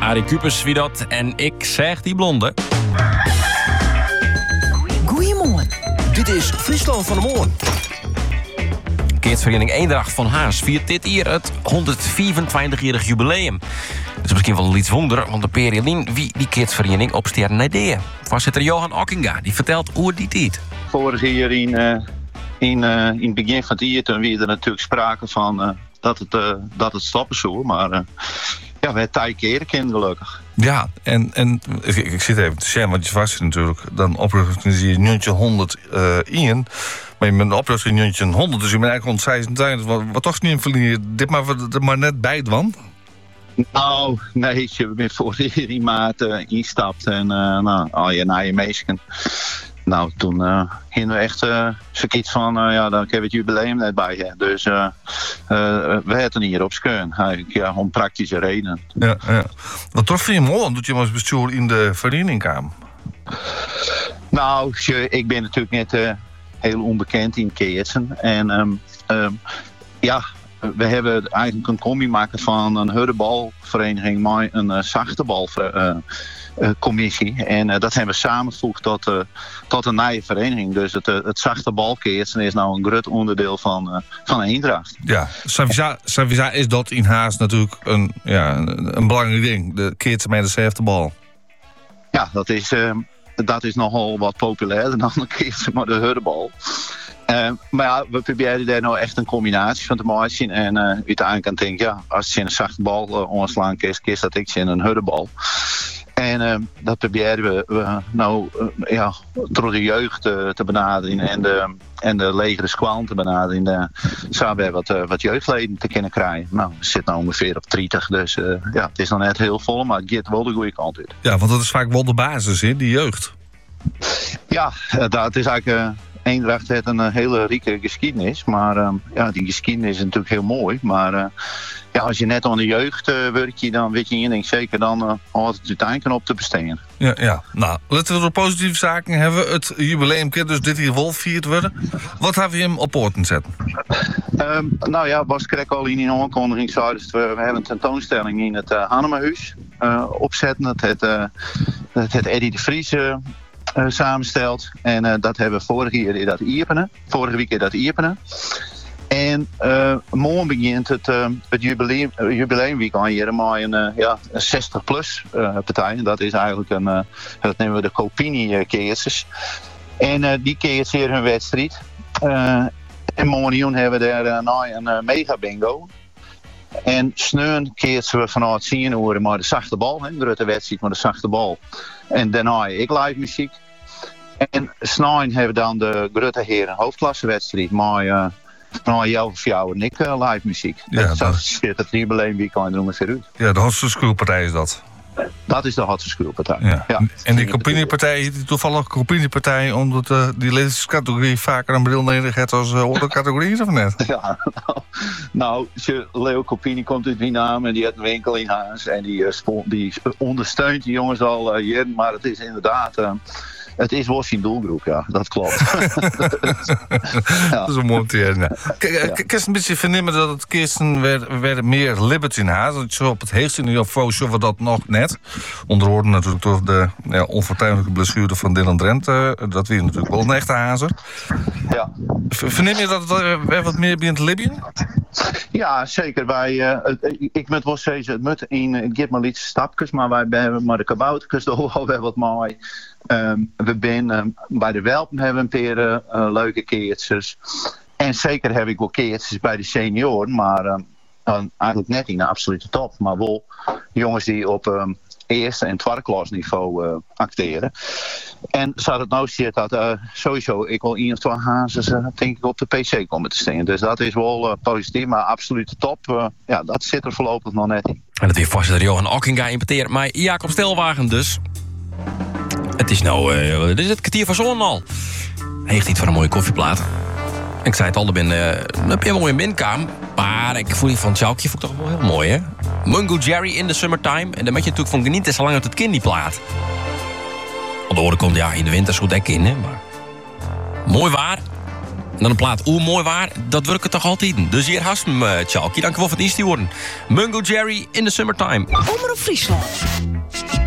Arie Kupers wie dat en ik zeg die blonde. Goeiemorgen. Dit is Friesland van de Morgen. Keertsvereniging Eendracht van Haas viert dit jaar het 124-jarig jubileum. Dat is misschien wel iets wonder, want de Perelien wie die keertsvereniging op sterren idee. Voorzitter Johan Ockinga die vertelt hoe het die deed. Vorig jaar in het begin van het jaar toen weer er natuurlijk sprake van dat het stoppen zou, maar we hebben 2 keer gelukkig. Ja, en ik zit even te zeggen, want je vast natuurlijk. Dan oprichting je 1901. Maar je bent oprichting 1900, dus je bent eigenlijk 126. Wat toch niet in verliezen? Dit maar net bij het wan? Nou, nee, je bent vorig jaar in maart instapt en al je meesken. Nou, toen gingen we echt zoiets van, dan heb je het jubileum net bij je. Dus we hadden hier op Skeun, eigenlijk om praktische redenen. Ja. Wat toch vind je mooi, dat je als bestuur in de vereniging kwam? Nou, ik ben natuurlijk net heel onbekend in Keertsen. En we hebben eigenlijk een combi maken van een hurdebalvereniging met een zachtebalcommissie. En dat hebben we samengevoegd tot een nieuwe vereniging. Dus het zachtebalkeertsen is nou een groot onderdeel van Eendracht. Ja, Savisa is dat in Haas natuurlijk een belangrijk ding. De keertsen met dezelfde bal. Ja, dat is nogal wat populairder dan een keertsen met de hurdebal. Maar ja, we proberen daar nou echt een combinatie van te maken. En uiteindelijk denk ik, als je een zachte bal onslaan kiest dat ik in een hurdebal. En dat proberen we nou door de jeugd te benaderen en de legere squalen te benaderen. Zouden we wat jeugdleden te kunnen krijgen. Nou, we zitten nou ongeveer op 30, dus het is nog net heel vol, maar het gaat wel de goede kant uit. Ja, want dat is vaak wel de basis, hè, die jeugd. Ja, dat is eigenlijk... Eendracht heeft een hele rieke geschiedenis, maar die geschiedenis is natuurlijk heel mooi. Maar als je net aan de jeugd werkt, dan weet je één ding zeker, dan houdt het uiteindelijk op te besteden. Ja. Nou, laten we de positieve zaken hebben. Het jubileum kan dus dit hier wel vierd worden. Wat hebben we hem op poorten zetten? Bas kreeg al in een aankondiging zei, dus we hebben een tentoonstelling in het Hannemerhuis opzetten. Het Eddie de Vries samenstelt. En dat hebben we vorige week dat Ierpenen. En morgen begint het jubileumweek aan hier met een 60-plus partij. En dat is eigenlijk dat nemen we de Copini-keertjes. En die keertjes hier hun wedstrijd. En morgen hebben we daar een mega bingo. En sneun keertsen we vanuit 10 uur maar de zachte bal. Een grote wedstrijd met de zachte bal. En daarna ik live muziek. En snijden hebben we dan de grote heren hoofdklassewedstrijd. Maar van jou en ik live muziek. Ja, dat zit het jubileumweek aan de ongeveer uit. Ja, de hotste schoolpartij is dat. Dat is de hotste schoolpartij. Ja. En die Copini-partij is toevallig Copini-partij omdat die levenscategorie vaker een bril nodig heeft als andere categorieën, of net? Ja, Leo Copini komt uit die naam en die heeft een winkel in Haas en die ondersteunt die jongens al hier, maar het is inderdaad... Het is wel zijn doelgroep, ja, dat klopt. Dat is een mooi te Kun je een beetje vernemen dat het Kirsten werd meer liberty in Haas. Dat je op het heegste niveau zullen we dat nog net. Onder natuurlijk door de onfortuinlijke blessure van Dylan Drenthe. Dat weer natuurlijk wel een echte Hazer. Ja. Verneem je dat het weer wat meer begint te libben? Ja, zeker. Ik moet wel zeggen, het moet in geeft maar iets stapjes, maar wij hebben maar de kaboutertjes door wel wat mooi. We zijn bij de Welpen hebben we een paar leuke keertjes. En zeker heb ik wel keertjes bij de senioren, maar eigenlijk net in de absolute top. Maar wel jongens die op eerste en tweede klasniveau acteren. En zou het nou zien dat sowieso ik wel 1 of 2 hazes denk ik op de PC komen te staan. Dus dat is wel positief, maar absolute top. Dat zit er voorlopig nog net in. En dat weer voorzitter Johan Ockinga importeert, maar Jacob Stelwagen dus. Het is nou, dit is het kwartier van zon al. Hij heeft iets van een mooie koffieplaat. Ik zei het al, heb je een mooie binnenkamer. Maar ik voel die van Tjoukje vond ik toch wel heel mooi, hè? Mungo Jerry in the Summertime. En daar moet je natuurlijk van genieten zolang het kind die plaat. Aan de orde komt, in de winter zo dek in, hè? Maar mooi waar. dan een plaat mooi waar, dat werkt het toch altijd. Dus hier hast hem, Tjalkie. Dank je wel voor het insturen. Mungo Jerry in the Summertime. Omroep Friesland.